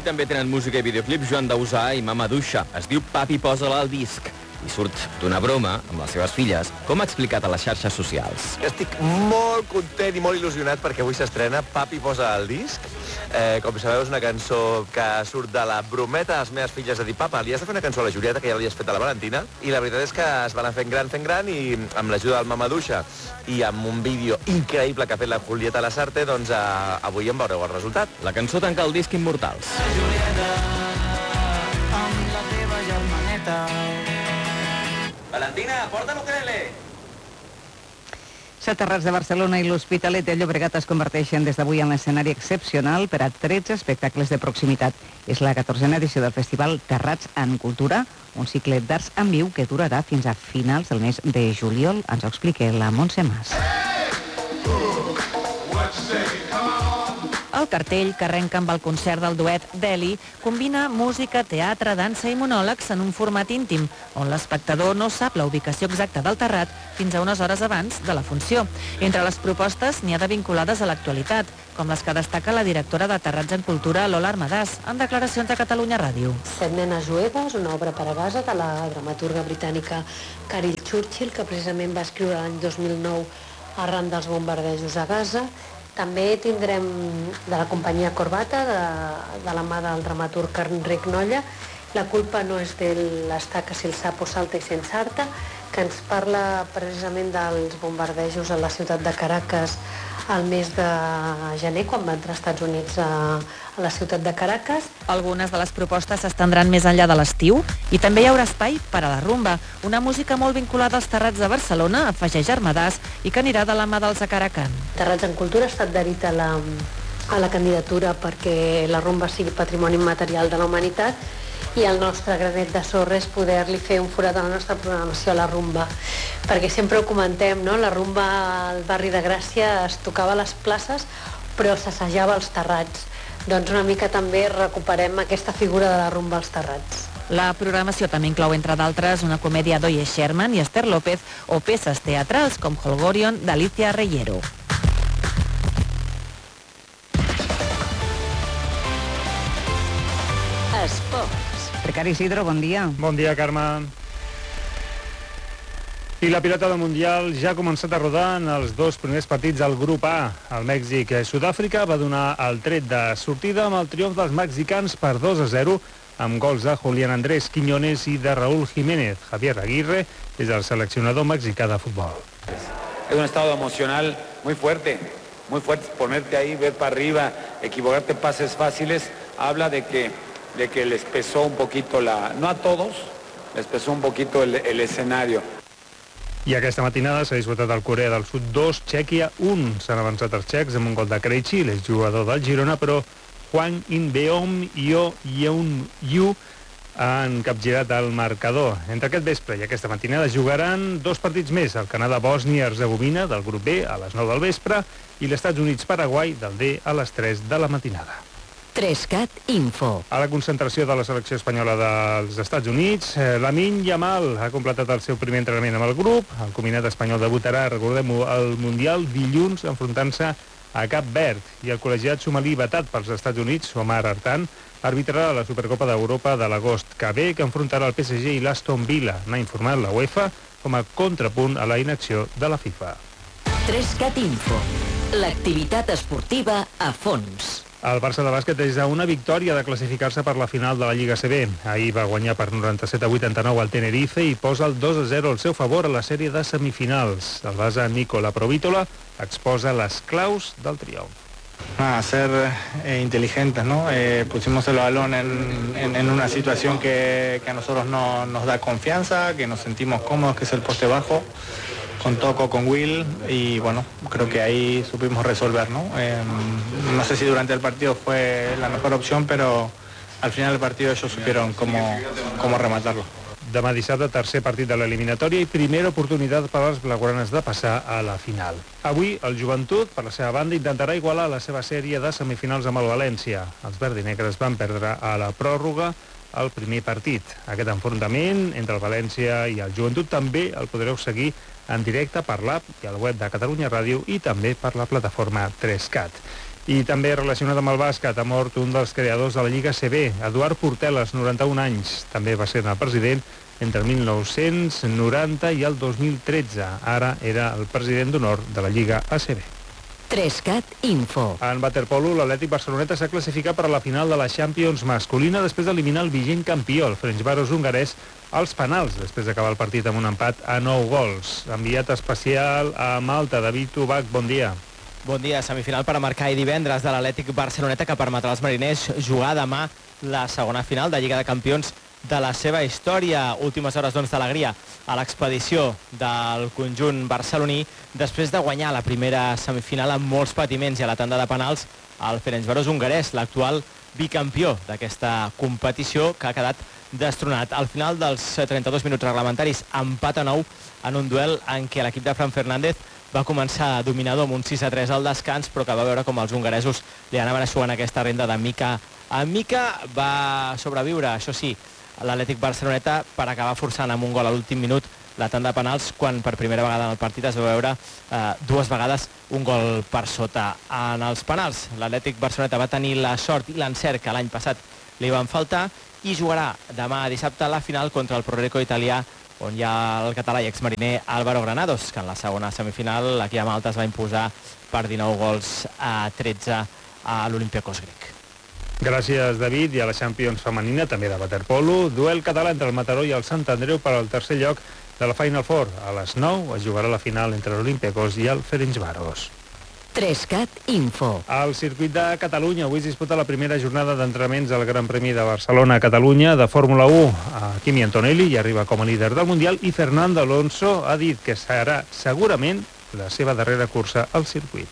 Aquí també tenen música i videoclips Joan Dausà i Mama Duixa. Es diu Papi, posa-la al disc. I surt d'una broma amb les seves filles, com ha explicat a les xarxes socials. Estic molt content i molt il·lusionat perquè avui s'estrena Papi, posa al disc. Com sabeu, és una cançó que surt de la brometa a les meves filles de dir papa, li has de fer una cançó a la Julieta, que ja li has fet a la Valentina, i la veritat és que es van fent gran, i amb l'ajuda del Mama Duixa i amb un vídeo increïble que ha fet la Julieta Lasarte, doncs avui en veureu el resultat. La cançó tanca el disc Immortals. Julieta, amb la teva germaneta. Valentina, porta l'ukelele! Terrats de Barcelona i l'Hospitalet de Llobregat es converteixen des d'avui en l'escenari excepcional per a 13 espectacles de proximitat. És la 14a edició del festival Terrats en Cultura, un cicle d'arts en viu que durarà fins a finals del mes de juliol. Ens ho explica la Montse Mas. El cartell, que arrenca amb el concert del duet Deli, combina música, teatre, dansa i monòlegs en un format íntim, on l'espectador no sap la ubicació exacta del terrat fins a unes hores abans de la funció. Entre les propostes n'hi ha de vinculades a l'actualitat, com les que destaca la directora de Terrats en Cultura, Lola Armadàs, en declaracions a Catalunya Ràdio. Set nenes jueves, una obra per a Gaza de la dramaturga britànica Carol Churchill, que precisament va escriure l'any 2009 arran dels bombardejos a Gaza. També tindrem de la companyia Corbata, de la mà del dramaturg Enric Nolla, La culpa no és de l'estaca si el sapo salta i s'ensarta, que ens parla precisament dels bombardejos a la ciutat de Caracas al mes de gener, quan va entrar als Estats Units a la ciutat de Caracas. Algunes de les propostes s'estendran més enllà de l'estiu i també hi haurà espai per a la rumba, una música molt vinculada als Terrats de Barcelona, afegeix Armadàs, i que anirà de la mà dels Acaracan. Terrats en Cultura ha estat adherit a la candidatura perquè la rumba sigui patrimoni immaterial de la humanitat, i el nostre granet de sorra és poder-li fer un forat a la nostra programació a la rumba, perquè sempre ho comentem, no? La rumba al barri de Gràcia es tocava a les places però s'assajava als terrats, doncs una mica també recuperem aquesta figura de la rumba als terrats. La programació també inclou, entre d'altres, una comèdia d'Oye Sherman i Esther López o peces teatrals com Holgorion d'Alicia Reyero. Esports. Ricard Isidro, bon dia. Bon dia, Carme. I la pilota del Mundial ja ha començat a rodar en els dos primers partits del grup A. El Mèxic-Sud-àfrica va donar el tret de sortida amb el triomf dels mexicans per 2-0 amb gols de Julián Andrés Quiñones i de Raúl Jiménez. Javier Aguirre és el seleccionador mexicà de futbol. Es un estado emocional muy fuerte, ponerte ahí, ver para arriba, equivocarte pases fáciles, habla de que les pesó un poquito no a todos, les pesó un poquito el escenario. I aquesta matinada s'ha disputat el Corea del Sud 2, Txèquia 1. S'han avançat els txecs amb un gol de Krejci, l'exjugador del Girona, però Hwang In-beom i Oh Yeon-yu han capgirat el marcador. Entre aquest vespre i aquesta matinada jugaran dos partits més, el Canadà-Bòsnia-Herzegovina del grup B a les 9 del vespre i l'Estats Units-Paraguai del D a les 3 de la matinada. 3cat Info. A la concentració de la selecció espanyola dels Estats Units, Lamine Yamal ha completat el seu primer entrenament amb el grup. El combinat espanyol debutarà, recordem-ho, al Mundial dilluns enfrontant-se a Cap Verd. I el col·legiat somalí vetat pels Estats Units, Omar Artan, arbitrarà la Supercopa d'Europa de l'agost que ve, que enfrontarà el PSG i l'Aston Villa. N'ha informat la UEFA com a contrapunt a la inacció de la FIFA. 3cat Info. L'activitat esportiva a fons. El Barça de bàsquet és a una victòria de classificar-se per la final de la Lliga CB. Ahir va guanyar per 97-89 al Tenerife i posa el 2-0 al seu favor a la sèrie de semifinals. El base Nicola Provítola exposa les claus del triomf. Ser inteligentes, ¿no? Pusimos el balón en una situación que a nosotros nos da confianza, que nos sentimos cómodos, que es el poste bajo, con Toco, con Will, y bueno, creo que ahí supimos resolver, ¿no? No sé si durante el partido fue la mejor opción, pero al final del partido ellos supieron cómo rematarlo. Demà dissabte, tercer partit de l'eliminatòria i primera oportunitat per als blaugranes de passar a la final. Avui, el Joventut, per la seva banda, intentarà igualar la seva sèrie de semifinals amb el València. Els verdinegres van perdre a la pròrroga el primer partit. Aquest enfrontament entre el València i el Joventut també el podreu seguir en directe per l'app i al web de Catalunya Ràdio i també per la plataforma 3cat. I també relacionat amb el bàsquet, ha mort un dels creadors de la Lliga ACB, Eduard Porteles, 91 anys. També va ser el president entre 1990 i el 2013. Ara era el president d'honor de la Lliga ACB. 3CAT Info. En waterpolo, l'Atlètic Barceloneta s'ha classificat per a la final de la Champions masculina després d'eliminar el vigent campió, el Ferencváros hongarès, als penals, després d'acabar el partit amb un empat a 9 gols. Enviat especial a Malta, David Ubach, bon dia. Bon dia, semifinal per a marcar i divendres de l'Atlètic Barceloneta que permetrà als mariners jugar demà la segona final de Lliga de Campions de la seva història. Últimes hores d'alegria a l'expedició del conjunt barceloní després de guanyar la primera semifinal amb molts patiments i a la tanda de penals el Ferencváros hongarès, l'actual bicampió d'aquesta competició que ha quedat destronat. Al final dels 32 minuts reglamentaris, empat a 9 en un duel en què l'equip de Fran Fernández va començar dominador amb un 6-3 al descans, però que va veure com els hongaresos li anaven aixugant aquesta renda de mica a mica. Va sobreviure, això sí, l'Atlètic Barceloneta per acabar forçant amb un gol a l'últim minut la tanda de penals, quan per primera vegada en el partit es va veure dues vegades un gol per sota. En els penals, l'Atlètic Barceloneta va tenir la sort i l'encert que l'any passat li van faltar i jugarà demà dissabte a la final contra el Prorreco italià, on hi ha el català i exmariner Álvaro Granados, que en la segona semifinal aquí a Malta es va imposar per 19 gols a 13 a l'Olympiacos grec. Gràcies, David. I a la Champions femenina, també de waterpolo, duel català entre el Mataró i el Sant Andreu per al tercer lloc de la Final Four. A les 9 es jugarà la final entre l'Olympiacos i el Ferencváros. 3CAT Info. Al circuit de Catalunya avui es disputa la primera jornada d'entrenaments del Gran Premi de Barcelona a Catalunya de Fórmula 1. Kimi Antonelli ja arriba com a líder del Mundial i Fernando Alonso ha dit que serà segurament la seva darrera cursa al circuit.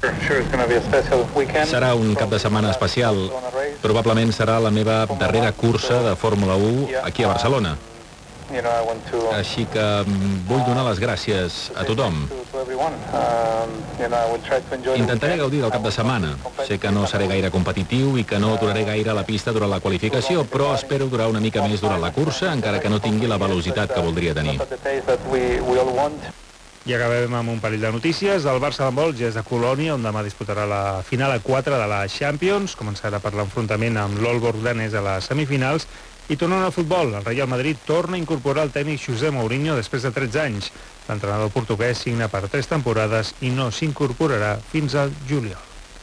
Serà un cap de setmana especial. Probablement serà la meva darrera cursa de Fórmula 1 aquí a Barcelona. Així que vull donar les gràcies a tothom. Intentaré gaudir del cap de setmana. Sé que no seré gaire competitiu i que no duraré gaire a la pista durant la qualificació, però espero durar una mica més durant la cursa, encara que no tingui la velocitat que voldria tenir. I acabem amb un parell de notícies. El Barça d'handbol ja és de Colònia, on demà disputarà la final a 4 de la Champions. Començarà per l'enfrontament amb l'Olborg danès a les semifinals. I tornant al futbol, el Real Madrid torna a incorporar el tècnic José Mourinho després de 13 anys. L'entrenador portuguès signa per 3 temporades i no s'incorporarà fins al juliol.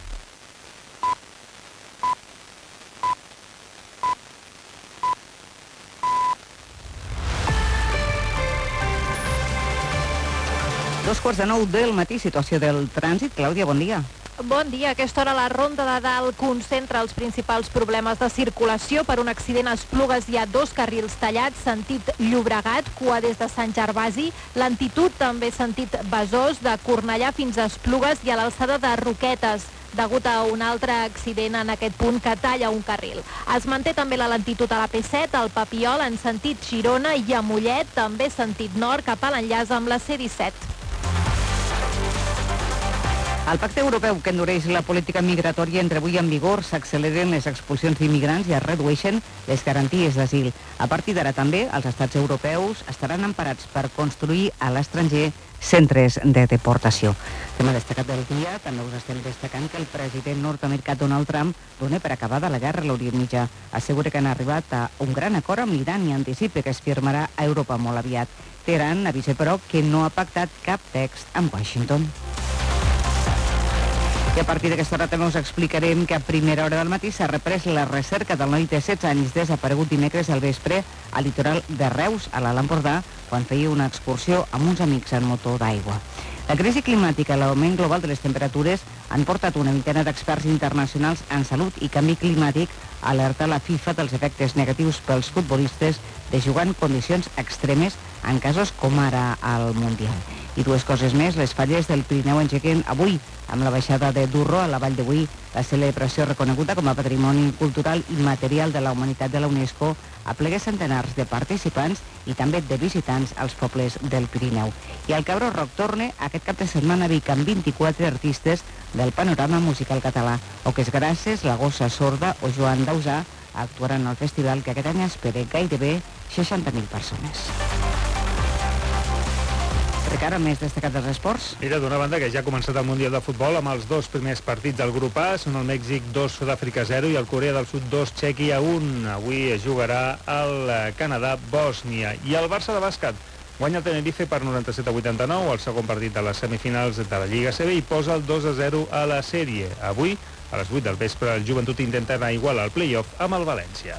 Dos quarts de 9 del matí, situació del trànsit. Clàudia, bon dia. Bon dia. A aquesta hora la Ronda de Dalt concentra els principals problemes de circulació. Per un accident a Esplugues hi ha 2 carrils tallats, sentit Llobregat, cua des de Sant Gervasi. Lentitud també sentit Besòs, de Cornellà fins a Esplugues i a l'alçada de Roquetes, degut a un altre accident en aquest punt que talla un carril. Es manté també la lentitud a la P7, al Papiol, en sentit Girona, i a Mollet, també sentit nord, cap a l'enllaç amb la C-17. El pacte europeu que endureix la política migratòria entre avui en vigor, s'acceleren les expulsions d'immigrants i es redueixen les garanties d'asil. A partir d'ara també els estats europeus estaran emparats per construir a l'estranger centres de deportació. Tema destacat del dia, també us estem destacant que el president nord-americà Donald Trump dona per acabada la guerra a l'Orient Mitjà. Assegura que han arribat a un gran acord amb l'Iran i anticipa que es firmarà a Europa molt aviat. Teheran avisa, però, que no ha pactat cap text amb Washington. I a partir d'aquesta hora també us explicarem que a primera hora del matí s'ha reprès la recerca del noi de 16 anys desaparegut dimecres al vespre al litoral de Reus, a l'Alt Empordà, quan feia una excursió amb uns amics en motor d'aigua. La crisi climàtica i l'augment global de les temperatures han portat una vintena d'experts internacionals en salut i canvi climàtic a alertar la FIFA dels efectes negatius pels futbolistes de jugar en condicions extremes en casos com ara al Mundial. I dues coses més, les falles del Pirineu engeguen avui amb la baixada de Durro a la Vall de Boí, la celebració reconeguda com a Patrimoni Cultural Immaterial de la Humanitat de la UNESCO aplega centenars de participants i també de visitants als pobles del Pirineu. I el Cabró Rock torna aquest cap de setmana a Vic amb 24 artistes del panorama musical català. Oques Grasses, La Gossa Sorda o Joan Dausà actuaran al festival que aquest any espera gairebé 60.000 persones. encara més destacat dels esports. Mira, d'una banda que ja ha començat el Mundial de Futbol amb els 2 primers partits del grup A, són el Mèxic 2, Sud-àfrica 0 i el Corea del Sud 2, Txèquia 1. Avui es jugarà el Canadà-Bòsnia. I el Barça de bàsquet guanya el Tenerife per 97-89, el segon partit de les semifinals de la Lliga CB i posa el 2-0 a la sèrie. Avui, a les 8 del vespre, el Joventut intenta anar igual al play-off amb el València.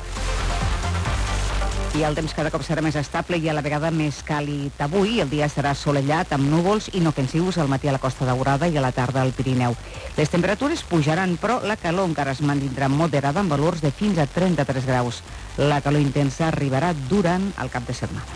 I el temps cada cop serà més estable i a la vegada més càlid. Avui el dia serà assolellat amb núvols inofensius al matí a la Costa Daurada i a la tarda al Pirineu. Les temperatures pujaran, però la calor encara es mantindrà moderada amb valors de fins a 33 graus. La calor intensa arribarà durant el cap de setmana.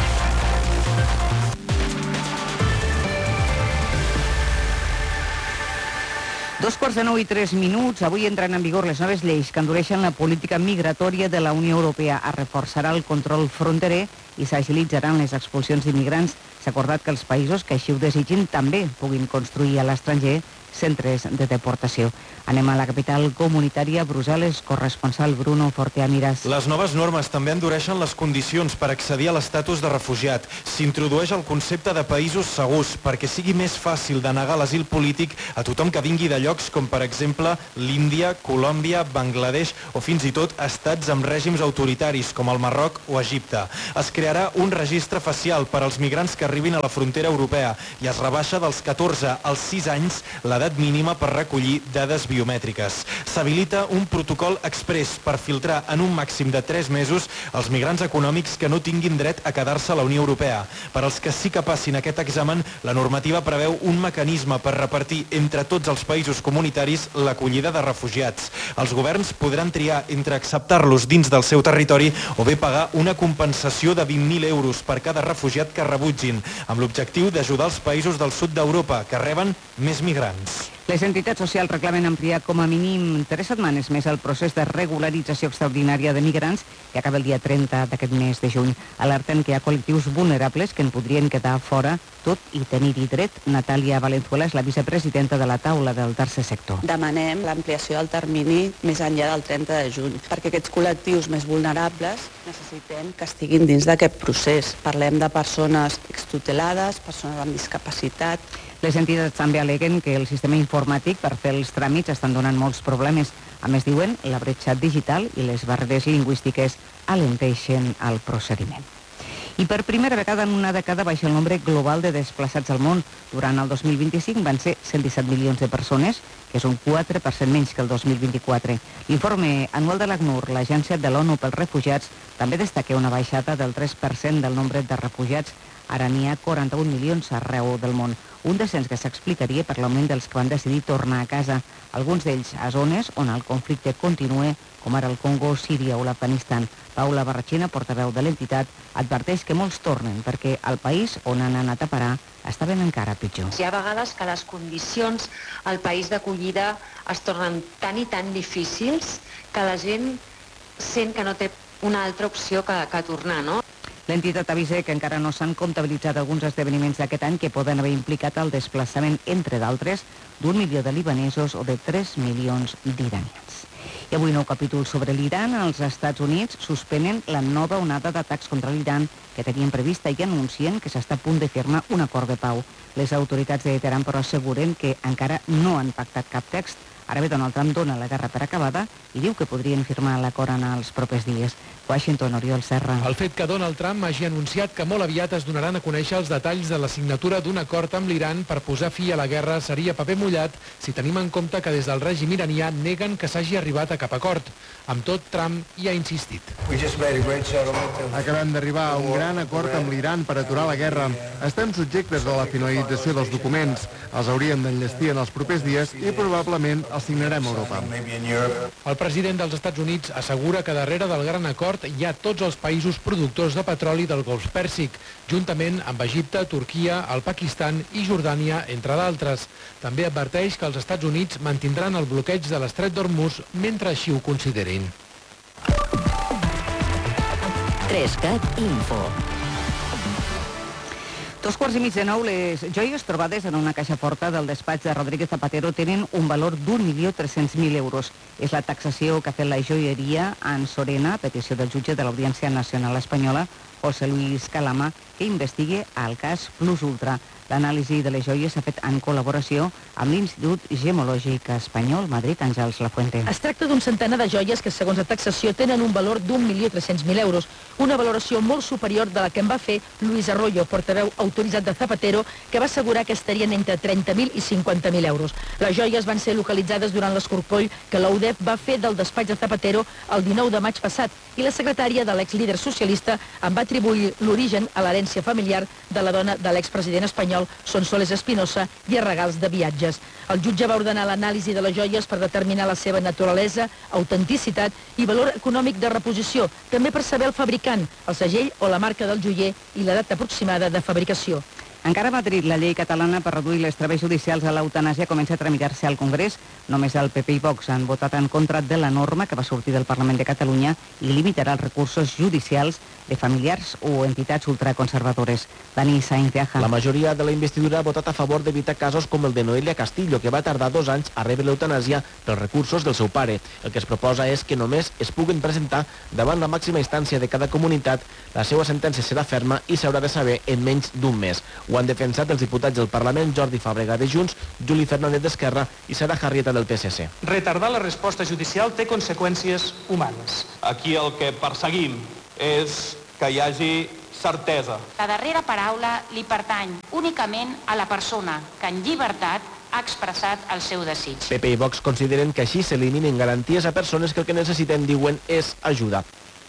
Dos quarts de 9 i 3 minuts. Avui entran en vigor les noves lleis que endureixen la política migratòria de la Unió Europea. Es reforçarà el control fronterer i s'agilitzaran les expulsions d'immigrants. S'ha acordat que els països que així ho desitgin també puguin construir a l'estranger centres de deportació. Anem a la capital comunitària, Brussel·les, corresponsal Bruno Fortea-Miras. Les noves normes també endureixen les condicions per accedir a l'estatus de refugiat. S'introdueix el concepte de països segurs perquè sigui més fàcil de negar l'asil polític a tothom que vingui de llocs com, per exemple, l'Índia, Colòmbia, Bangladesh o fins i tot estats amb règims autoritaris com el Marroc o Egipte. Es crearà un registre facial per als migrants que arribin a la frontera europea i es rebaixa dels 14 als 6 anys l'edat mínima per recollir dades biomètriques. S'habilita un protocol express per filtrar en un màxim de 3 mesos els migrants econòmics que no tinguin dret a quedar-se a la Unió Europea. Per als que sí que passin aquest examen, la normativa preveu un mecanisme per repartir entre tots els països comunitaris l'acollida de refugiats. Els governs podran triar entre acceptar-los dins del seu territori o bé pagar una compensació de 20.000 euros per cada refugiat que rebutgin, amb l'objectiu d'ajudar els països del sud d'Europa que reben més migrants. Les entitats socials reclamen ampliar com a mínim 3 setmanes més el procés de regularització extraordinària de migrants que acaba el dia 30 d'aquest mes de juny. Alerten que hi ha col·lectius vulnerables que en podrien quedar fora, tot i tenir-hi dret. Natàlia Valenzuela és la vicepresidenta de la taula del tercer sector. Demanem l'ampliació del termini més enllà del 30 de juny, perquè aquests col·lectius més vulnerables necessitem que estiguin dins d'aquest procés. Parlem de persones extutelades, persones amb discapacitat. Les entitats també aleguen que el sistema informàtic per fer els tràmits estan donant molts problemes. A més, diuen, la bretxa digital i les barreres lingüístiques alenteixen el procediment. I per primera vegada en una dècada baixa el nombre global de desplaçats al món. Durant el 2025 van ser 117 milions de persones, que és un 4% menys que el 2024. L'informe anual de l'ACNUR, l'Agència de l'ONU pels Refugiats, també destaca una baixada del 3% del nombre de refugiats. Ara n'hi ha 41 milions arreu del món. Un descens que s'explicaria per l'augment dels que van decidir tornar a casa, alguns d'ells a zones on el conflicte continua, com ara el Congo, Síria o l'Afganistan. Paula Barrachina, portaveu de l'entitat, adverteix que molts tornen perquè el país on han anat a parar estaven encara pitjor. Hi ha vegades que les condicions al país d'acollida es tornen tan i tan difícils que la gent sent que no té una altra opció que tornar, no? L'entitat avisa que encara no s'han comptabilitzat alguns esdeveniments d'aquest any que poden haver implicat el desplaçament, entre d'altres, d'1 milió de libanesos o de 3 milions d'iranians. I avui nou capítol sobre l'Iran. Els Estats Units suspenen la nova onada d'atacs contra l'Iran que tenien prevista i anuncien que s'està a punt de firmar un acord de pau. Les autoritats de Teheran però asseguren que encara no han pactat cap text. Ara bé, Donald Trump dona la guerra per acabada i diu que podrien firmar l'acord en els propers dies. Washington, Oriol Serra. El fet que Donald Trump hagi anunciat que molt aviat es donaran a conèixer els detalls de la signatura d'un acord amb l'Iran per posar fi a la guerra seria paper mullat si tenim en compte que des del règim iranià neguen que s'hagi arribat a cap acord. Amb tot, Trump hi ha insistit. Acabem d'arribar a un gran acord amb l'Iran per aturar la guerra. Estem subjectes a la finalització dels documents. Els hauríem d'enllestir en els propers dies i probablement els signarem a Europa. El president dels Estats Units assegura que darrere del gran acord hi ha tots els països productors de petroli del Golf Pèrsic, juntament amb Egipte, Turquia, el Pakistan i Jordània, entre d'altres. També adverteix que els Estats Units mantindran el bloqueig de l'estret d'Hormuz mentre així ho considerin. 3CAT Info. 8:30, les joies trobades en una caixa forta del despatx de Rodríguez Zapatero tenen un valor d'1.300.000 euros. És la taxació que ha fet la joieria en Sorena, a petició del jutge de l'Audiència Nacional Espanyola, José Luis Calama, que investigue el cas Plus Ultra. L'anàlisi de les joies s'ha fet en col·laboració amb l'Institut Gemològic Espanyol Madrid. Àngels Lafuente. Es tracta d'un centenar de joies que, segons la taxació, tenen un valor d'1.300.000 euros, una valoració molt superior de la que en va fer Luis Arroyo, portaveu autoritzat de Zapatero, que va assegurar que estarien entre 30.000 i 50.000 euros. Les joies van ser localitzades durant l'escorcoll que l'UDEF va fer del despatx de Zapatero el 19 de maig passat i la secretària de l'exlíder socialista en va atribuir l'origen a l'herència familiar de la dona de l'expresident espanyol Sonsoles Espinosa i a regals de viatges. El jutge va ordenar l'anàlisi de les joies per determinar la seva naturalesa, autenticitat i valor econòmic de reposició, també per saber el fabricant, el segell o la marca del joier i la data aproximada de fabricació. Encara a Madrid, la llei catalana per reduir les treballs judicials a l'eutanàsia comença a tramitar-se al Congrés. Només el PP i Vox han votat en contra de la norma que va sortir del Parlament de Catalunya i limitarà els recursos judicials de familiars o entitats ultraconservadores. Dani Sainz de Aja. La majoria de la investidura ha votat a favor d'evitar casos com el de Noelia Castillo, que va tardar 2 anys a rebre l'eutanàsia pels recursos del seu pare. El que es proposa és que només es puguen presentar davant la màxima instància de cada comunitat. La seva sentència serà ferma i s'haurà de saber en menys d'un mes. Ho han defensat els diputats del Parlament Jordi Fàbrega de Junts, Juli Fernández d'Esquerra i Sara Jarrieta del PSC. Retardar la resposta judicial té conseqüències humanes. Aquí el que perseguim és que hi hagi certesa. La darrera paraula li pertany únicament a la persona que en llibertat ha expressat el seu desig. PP i Vox consideren que així s'eliminen garanties a persones que el que necessiten, diuen, és ajuda.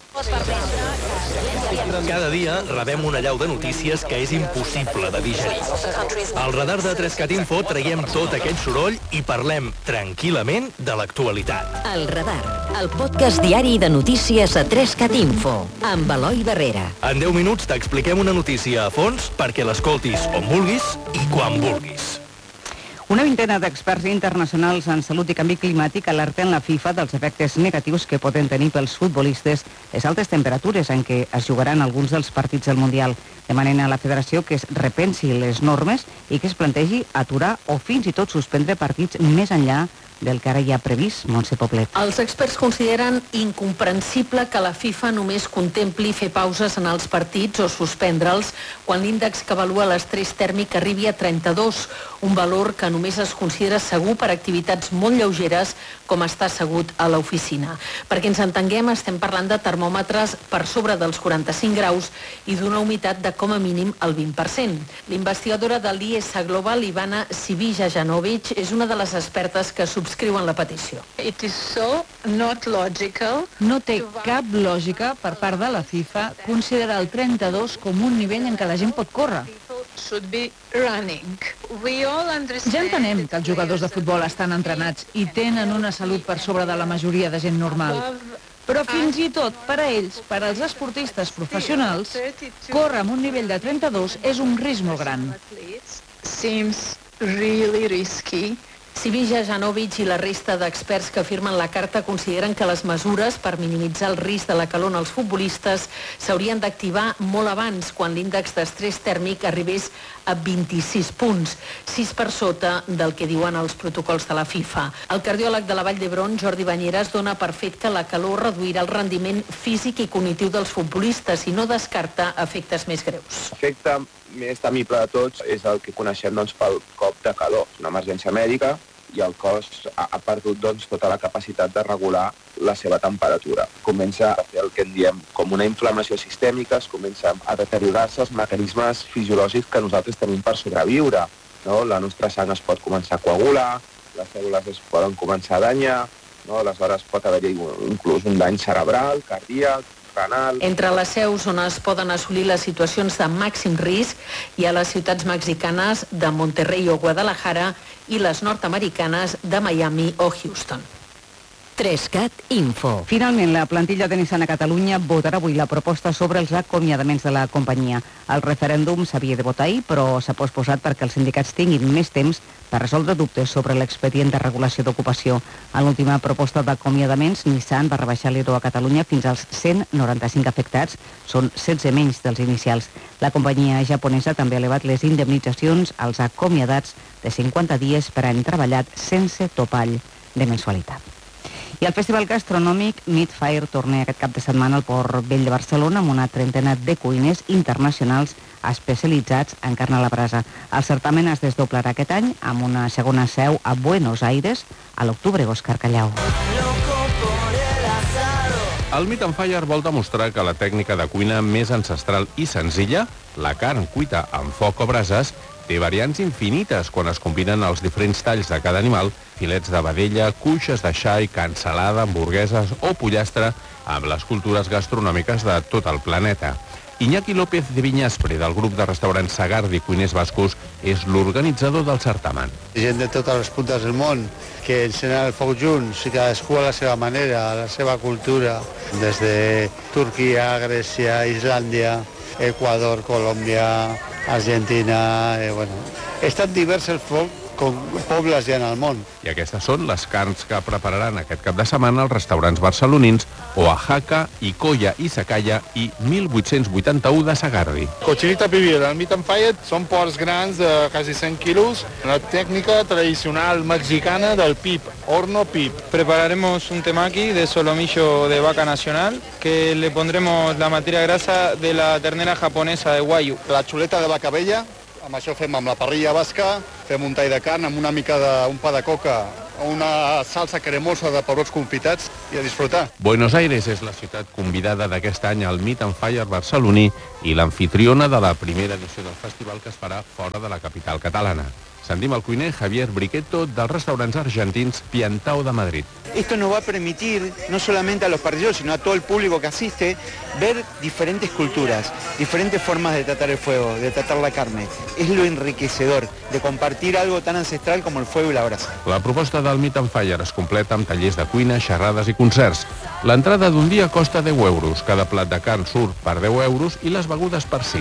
Cada dia rebem una allau de notícies que és impossible de digerir. Al radar de 3CAT Info traiem tot aquest soroll i parlem tranquil·lament de l'actualitat. El Radar, el podcast diari de notícies a 3CAT Info, amb Eloi Barrera. En 10 minuts t'expliquem una notícia a fons perquè l'escoltis on vulguis i quan vulguis. Una vintena d'experts internacionals en salut i canvi climàtic alerten la FIFA dels efectes negatius que poden tenir pels futbolistes les altes temperatures en què es jugaran alguns dels partits del Mundial. Demanen a la federació que es repensi les normes i que es plantegi aturar o fins i tot suspendre partits més enllà del que ara hi ha previst, Montse Poblet. Els experts consideren incomprensible que la FIFA només contempli fer pauses en els partits o suspendre'ls quan l'índex que avalua l'estrès tèrmic arribi a 32, un valor que només es considera segur per activitats molt lleugeres com estar assegut a l'oficina. Perquè ens entenguem, estem parlant de termòmetres per sobre dels 45 graus i d'una humitat de com a mínim el 20%. L'investigadora de l'IS Global, Ivana Sivija-Janovic, és una de les expertes que subscriuen la petició. No té cap lògica per part de la FIFA considerar el 32 com un nivell en què la gent pot córrer. Ja entenem que els jugadors de futbol estan entrenats i tenen una salut per sobre de la majoria de gent normal. Però fins i tot per a ells, per als esportistes professionals, córrer amb un nivell de 32 és un risc molt gran. Sivija-Janovic i la resta d'experts que firmen la carta consideren que les mesures per minimitzar el risc de la calor als futbolistes s'haurien d'activar molt abans, quan l'índex d'estrès tèrmic arribés a 26 punts, 6 per sota del que diuen els protocols de la FIFA. El cardiòleg de la Vall d'Hebron, Jordi Banyeres, dona per fet que la calor reduirà el rendiment físic i cognitiu dels futbolistes i no descarta efectes més greus. L'efecte més temible de tots és el que coneixem pel cop de calor, una emergència mèdica, i el cos ha perdut tota la capacitat de regular la seva temperatura. Comença a fer el que en diem com una inflamació sistèmica, es comença a deteriorar-se els mecanismes fisiològics que nosaltres tenim per sobreviure. La nostra sang es pot començar a coagular, les cèl·lules es poden començar a danyar, aleshores pot haver-hi inclús un dany cerebral, cardíac, renal. Entre les seus on es poden assolir les situacions de màxim risc hi ha les ciutats mexicanes de Monterrey o Guadalajara i les nord-americanes de Miami o Houston. 3CAT Info. Finalment, la plantilla de Nissan a Catalunya votarà avui la proposta sobre els acomiadaments de la companyia. El referèndum s'havia de votar ahir, però s'ha posposat perquè els sindicats tinguin més temps per resoldre dubtes sobre l'expedient de regulació d'ocupació. En l'última proposta d'acomiadaments, Nissan va rebaixar l'ERO a Catalunya fins als 195 afectats, són 16 menys dels inicials. La companyia japonesa també ha elevat les indemnitzacions als acomiadats de 50 dies per any treballat sense topall de mensualitat. I el Festival Gastronòmic Meatfire torna aquest cap de setmana al Port Vell de Barcelona amb una trentena de cuiners internacionals especialitzats en carn a la brasa. El certamen es desdoblarà aquest any amb una segona seu a Buenos Aires a l'octubre. Òscar Callau. El Meat and Fire vol demostrar que la tècnica de cuina més ancestral i senzilla, la carn cuita amb foc o brases, té variants infinites quan es combinen els diferents talls de cada animal, filets de vedella, cuixes de xai, cansalada, hamburgueses o pollastre, amb les cultures gastronòmiques de tot el planeta. Iñaki López de Viñaspre, del grup de restaurants Sagardi Cuiners Bascos, és l'organitzador del certamen. Gent de totes les puntes del món que encenen el foc junts i cadascú a la seva manera, a la seva cultura, des de Turquia, Grècia, Islàndia, Equador, Colòmbia, Argentina, és tan divers el foc com pobles hi ha en el món. I aquestes són les carns que prepararan aquest cap de setmana als restaurants barcelonins Oaxaca, Icoya i Sacalla i 1881 de Sagardi. Cochinita pibil, el Meat and Fire són porcs grans de quasi 100 quilos, una técnica tradicional mexicana del pip, horno pip. Prepararemos un temaki de solomillo de vaca nacional que le pondremos la materia grasa de la ternera japonesa de Wagyu. La xuleta de vaca vella, amb això fem amb la parrilla basca, fem un tall de carn amb una mica d'un pa de coca, una salsa cremosa de pebrots confitats i a disfrutar. Buenos Aires és la ciutat convidada d'aquest any al Meat and Fire barceloní i l'anfitriona de la primera edició del festival que es farà fora de la capital catalana. Sentim el cuiner Javier Briquetto dels restaurants argentins Piantao de Madrid. Esto nos va a permitir, no solamente a los parrilleros, sino a todo el público que asiste, ver diferentes culturas, diferentes formas de tratar el fuego, de tratar la carne. Es lo enriquecedor de compartir algo tan ancestral como el fuego y la brasa. La proposta del Meat and Fire es completa amb tallers de cuina, xerrades i concerts. L'entrada d'un dia costa 10 euros, cada plat de carn surt per 10 euros i les begudes per 5.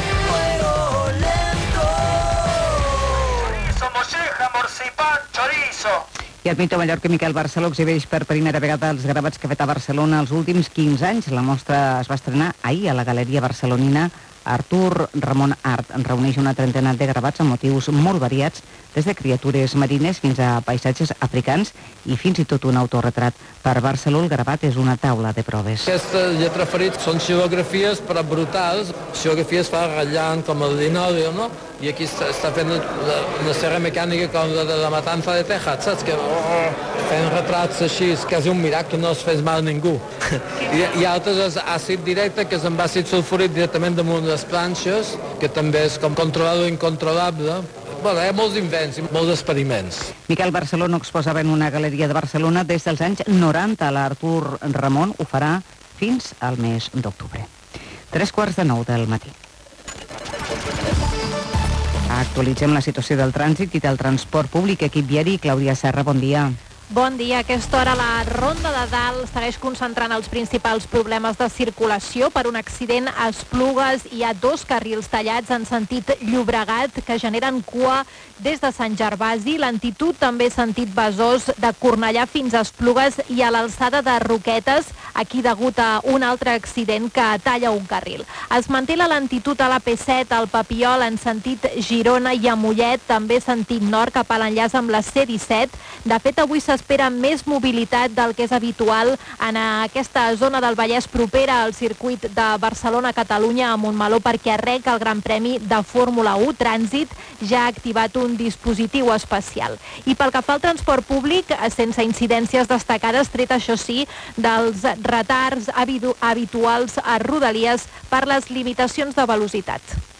I el pintor mallorquí Miquel Barceló exhibeix per primera vegada els gravats que ha fet a Barcelona els últims 15 anys. La mostra es va estrenar ahir a la Galeria Barcelonina. Artur Ramon Art reuneix una trentena de gravats amb motius molt variats, des de criatures marines fins a paisatges africans i fins i tot un autoretrat. Per Barceló el gravat és una taula de proves. Aquestes lletres ferits són xilografies però brutals. Xilografies fa ratllant com el linòleo, no? I aquí està fent una serra mecànica com de la matança de Texas, saps? Que fent retrats així, és quasi un miracle, no es fes mal a ningú. I altres és àcid directe, que és amb àcid sulfúric directament damunt les planxes, que també és com controlar l'incontrolable. Bueno, hi ha molts invents i molts experiments. Miquel Barceló no exposava en una galeria de Barcelona des dels anys 90. L'Artur Ramon ho farà fins al mes d'octubre. 3:45 del matí. Actualitzem la situació del trànsit i del transport públic. Equip viari, Clàudia Serra, bon dia. Bon dia. A aquesta hora la Ronda de Dalt segueix concentrant els principals problemes de circulació per un accident a Esplugues. Hi ha 2 carrils tallats en sentit Llobregat que generen cua des de Sant Gervasi. Lentitud també sentit Besòs de Cornellà fins a Esplugues i a l'alçada de Roquetes, aquí degut a un altre accident que talla un carril. Es manté la lentitud a la P7 al Papiol en sentit Girona i a Mollet, també sentit nord cap a l'enllaç amb la C17. De fet, avui s'espera més mobilitat del que és habitual en aquesta zona del Vallès propera al circuit de Barcelona-Catalunya a Montmeló, perquè arrenca el Gran Premi de Fórmula 1. Trànsit ja ha activat un dispositiu especial. I pel que fa al transport públic, sense incidències destacades, tret això sí dels retards habituals a Rodalies per les limitacions de velocitat.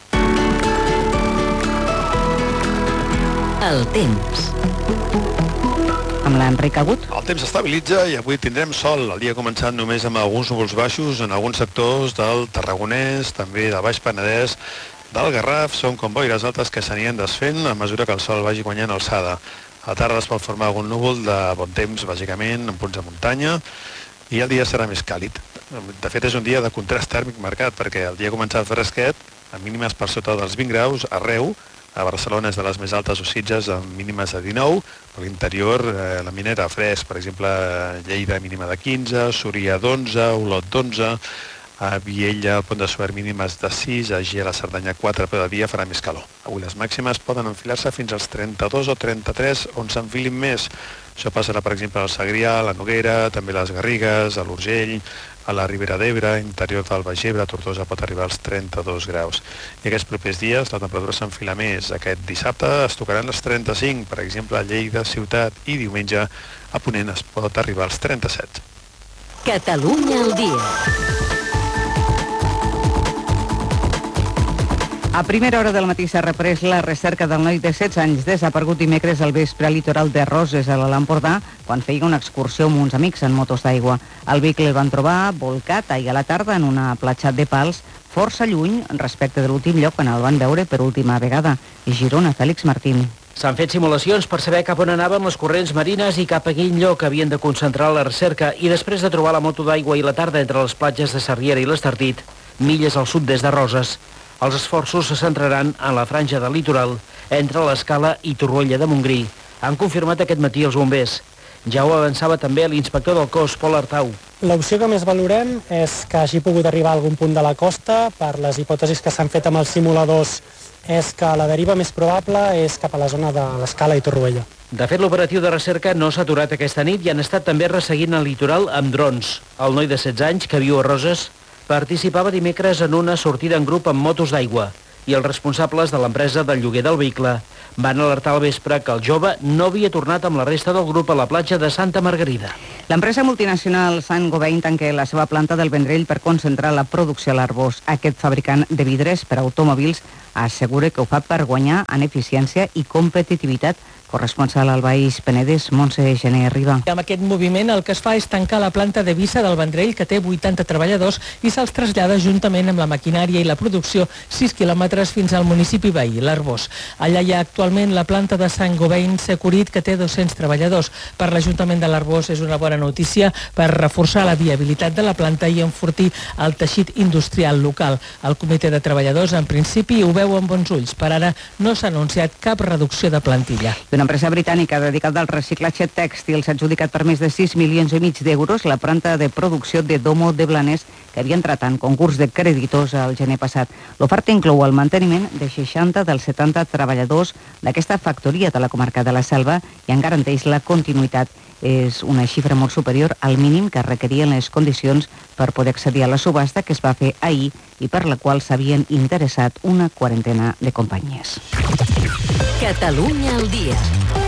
El temps. Amb l'Enric Agut. El temps s'estabilitza i avui tindrem sol. El dia ha començat només amb alguns núvols baixos en alguns sectors del Tarragonès, també del Baix Penedès, del Garraf. Són com boires altes que s'anien desfent a mesura que el sol vagi guanyant alçada. A la tarda es pot formar algun núvol de bon temps, bàsicament, en punts de muntanya, i el dia serà més càlid. De fet, és un dia de contrast tèrmic marcat, perquè el dia ha començat fresquet, amb mínimes per sota dels 20 graus, arreu. A Barcelona és de les més altes o Sitges, amb mínimes de 19. A l'interior, la Minera, fresc. Per exemple, Lleida, mínima de 15, Súria, d'11, Olot, d'11, a Viella, al Pont de Suert, mínimes de 6, a Ger, a Cerdanya, 4, però de dia farà més calor. Avui les màximes poden enfilar-se fins als 32 o 33, on s'enfilin més. Això passarà, per exemple, al Segrià, a la Noguera, també a les Garrigues, a l'Urgell, a la Ribera d'Ebre, interior del Baix Ebre, a Tortosa pot arribar als 32 graus. I aquests propers dies la temperatura s'enfila més. Aquest dissabte es tocaran les 35, per exemple, a Lleida, Ciutat, i diumenge a Ponent es pot arribar als 37. Catalunya al dia. A primera hora del matí s'ha reprès la recerca del noi de 16 anys desaparegut dimecres al vespre al litoral de Roses, a l'Alt Empordà, quan feia una excursió amb uns amics en motos d'aigua. El vehicle el van trobar volcat ahir a la tarda en una platja de Pals, força lluny respecte de l'últim lloc on el van veure per última vegada. I Girona, Fèlix Martín. S'han fet simulacions per saber cap on anaven les corrents marines i cap a quin lloc havien de concentrar la recerca, i després de trobar la moto d'aigua i la tarda entre les platges de Sarriera i l'Estartit, milles al sud-est de Roses, els esforços se centraran en la franja del litoral entre l'Escala i Torroella de Montgrí. Han confirmat aquest matí els bombers. Ja ho avançava també l'inspector del cos, Pol Artau. L'opció que més valorem és que hagi pogut arribar a algun punt de la costa. Per les hipòtesis que s'han fet amb els simuladors és que la deriva més probable és cap a la zona de l'Escala i Torroella. De fet, l'operatiu de recerca no s'ha aturat aquesta nit i han estat també resseguint el litoral amb drons. El noi de 16 anys, que viu a Roses, participava dimecres en una sortida en grup amb motos d'aigua i els responsables de l'empresa del lloguer del vehicle van alertar al vespre que el jove no havia tornat amb la resta del grup a la platja de Santa Margarida. L'empresa multinacional Saint-Gobain tanca la seva planta del Vendrell per concentrar la producció a l'Arbós. Aquest fabricant de vidres per a automòbils assegura que ho fa per guanyar en eficiència i competitivitat. Corresponsal al Baix Penedès, Montse Gené Riba. Amb aquest moviment el que es fa és tancar la planta de Vissa del Vendrell, que té 80 treballadors, i se'ls trasllada juntament amb la maquinària i la producció 6 quilòmetres fins al municipi veí, l'Arbós. Allà hi ha actualment la planta de Saint-Gobain Securit, que té 200 treballadors. Per l'Ajuntament de l'Arbós és una bona notícia per reforçar la viabilitat de la planta i enfortir el teixit industrial local. El comitè de treballadors, en principi, ho veu amb bons ulls. Per ara no s'ha anunciat cap reducció de plantilla. Una empresa britànica dedicada al reciclatge tèxtil s'ha adjudicat per més de 6,5 milions d'euros la planta de producció de Domo de Blanes, que havia entrat en concurs de creditors al gener passat. L'oferta inclou el manteniment de 60 dels 70 treballadors d'aquesta factoria de la comarca de la Selva i en garanteix la continuïtat. És una xifra molt superior al mínim que requerien les condicions per poder accedir a la subhasta que es va fer ahir i per la qual s'havien interessat una quarantena de companyies. Catalunya al dia.